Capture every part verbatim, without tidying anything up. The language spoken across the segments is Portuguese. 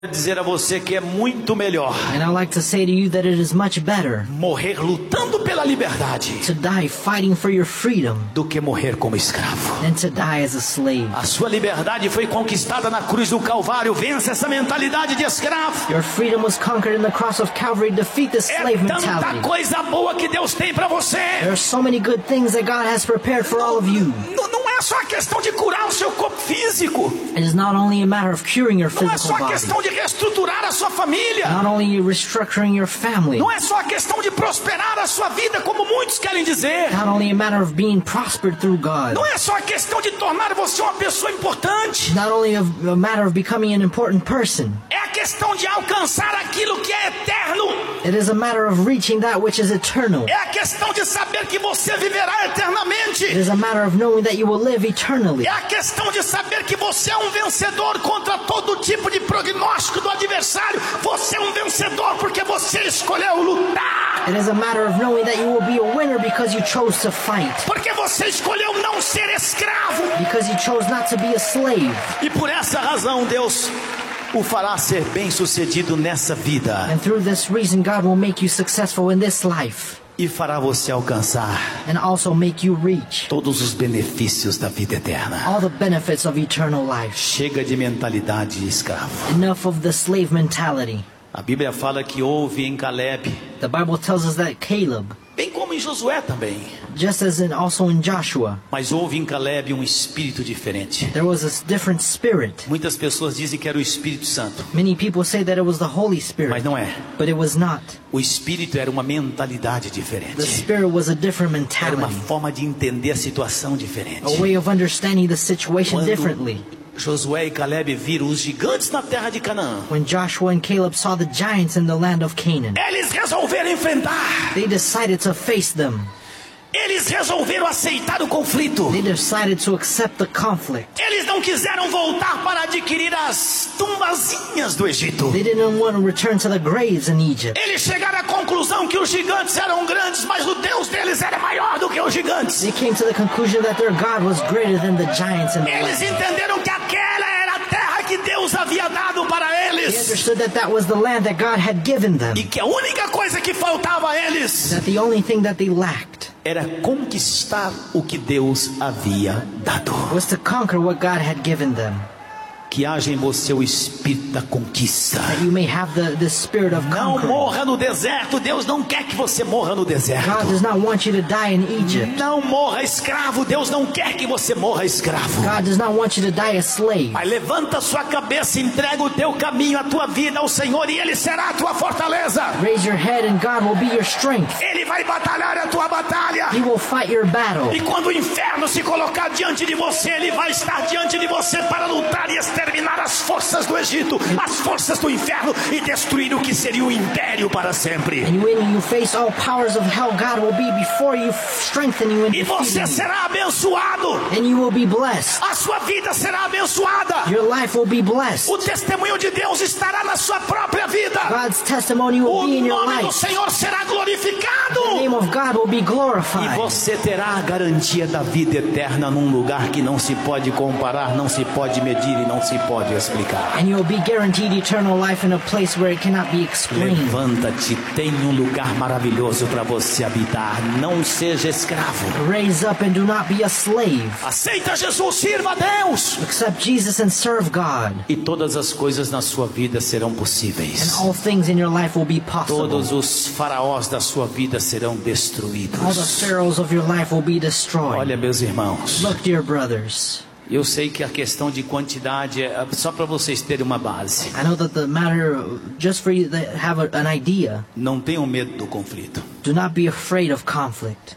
dizer a você que é muito melhor And I'd like to say to you that it is much better morrer lutando pela liberdade to die fighting for your freedom do que morrer como escravo. than to die as a slave. A sua liberdade foi conquistada na cruz do Calvário. Vença essa mentalidade de escravo. Your freedom was conquered in the cross of Calvary. Defeat the É slave tanta mentality. coisa boa que Deus tem para você. There are so many good things that God has prepared for all of you. Não, não é só a questão de curar o seu corpo físico. It is not only a matter of curing your Não é só physical a body, questão de reestruturar a sua família. not only restructuring your family, Não é só a questão de prosperar a sua vida, como muitos querem dizer. not only a matter of being prospered through God, Não é só a questão de tornar você uma pessoa importante. not only a, a matter of becoming an important person. É a questão de alcançar aquilo que é eterno. It is a matter of reaching that which is eternal. É a questão de saber que você viverá eternamente. It is a matter of knowing that you will live eternally. É a questão de saber que você é um vencedor contra todo tipo de prognóstico do adversário. Você é um vencedor porque você escolheu lutar. It is a matter of knowing that you will be a winner because you chose to fight, Porque você escolheu não ser escravo. because you chose not to be a slave. E por essa razão Deus o fará ser bem-sucedido nessa vida. And through this reason, God will make you successful in this life E fará você alcançar and also make you reach todos os benefícios da vida eterna. all the benefits of eternal life. Chega de mentalidade de escravo. Enough of the slave mentality. A Bíblia fala que houve em Caleb, The Bible tells us that Caleb, bem como em Josué também, just as in also in Joshua, mas houve em Caleb um espírito diferente. there was a different spirit. Muitas pessoas dizem que era o Espírito Santo, Many people say that it was the Holy mas Spirit, não é. but it was not. O espírito era uma mentalidade The diferente. Spirit was a different Era uma mentality, forma de entender a situação diferente. a way of understanding the situation Quando differently. Josué e Caleb viram os gigantes na terra de Canaã, When Joshua and Caleb saw the giants in the land of Canaan, eles resolveram enfrentar. they decided to face them. Eles resolveram aceitar o conflito. They decided to accept the conflict. Eles não quiseram voltar para adquirir as tumbazinhas do Egito. They didn't want to return to the graves in Egypt. Eles chegaram à conclusão que os gigantes eram grandes, mas o Deus deles era maior do que os gigantes. They came to the conclusion that their God was greater than the giants in the Eles land. entenderam que aquela era a terra que Deus havia dado para They eles. understood that that was the land that God had given them. E que a única coisa que faltava a eles That the only thing that they lacked era conquistar o que Deus havia dado. was to conquer what God had given them. Que haja em você o espírito da conquista. That you may have the, the spirit of Não conquering. morra no deserto. Deus não quer que você morra no God deserto. does not want you to die in Egypt. Não morra escravo. Deus não quer que você morra escravo. God does not want you to die a slave. Mas levanta a sua cabeça, entrega o teu caminho, a tua vida ao Senhor e Ele será a tua fortaleza. Raise your head and God will be your strength. Ele vai batalhar a tua batalha. He will fight your battle. E quando o inferno se colocar diante de você, Ele vai estar diante de você para lutar e exterminar as forças do Egito, as forças do inferno e destruir o que seria o império para sempre. And when you face all powers of hell, God will be before you, strengthening you and E você defeating you. será abençoado. And you will be blessed. A sua vida será abençoada. Your life will be blessed. O testemunho de Deus estará na sua própria vida. God's testimony will O be in your nome do life. Senhor será glorificado. The name of God will be E glorified. você terá a garantia da vida eterna num lugar que não se pode comparar, não se pode medir e não se pode explicar. And you will be guaranteed eternal life in a place where it cannot be explained. Levanta-te, tem um lugar maravilhoso para você habitar. Não seja escravo. Raise up and do not be a slave. Aceita Jesus, sirva a Deus. Accept Jesus and serve God. E todas as coisas na sua vida serão And possíveis. all things in your life will be possible. Todos os faraós da sua vida serão All the destruídos. pharaohs of your life will be destroyed. Olha, meus irmãos, Look, dear brothers. eu sei que a questão de quantidade é só para vocês terem uma base. I know that the matter, just for you that have a, an idea, Não tenham medo do conflito. do not be afraid of conflict.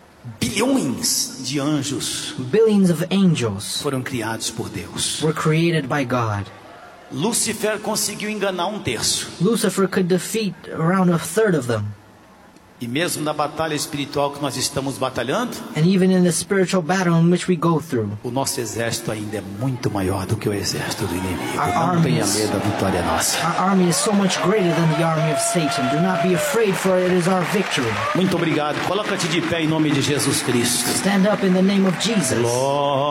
Bilhões de anjos Billions of angels foram criados por Deus. were created by God. Lúcifer conseguiu enganar um terço. Lucifer could defeat around a third of them. E mesmo na batalha espiritual que nós estamos batalhando, And even in the spiritual battle in which we go through, o nosso exército ainda é muito maior do que o exército do inimigo. Our Não tenha armies- medo, a vitória é nossa. our army is so much greater than the army of Satan. Do not be afraid, for it is our victory. Muito obrigado. Coloca-te de pé em nome de Jesus Cristo. Stand up in the name of Jesus. Glória.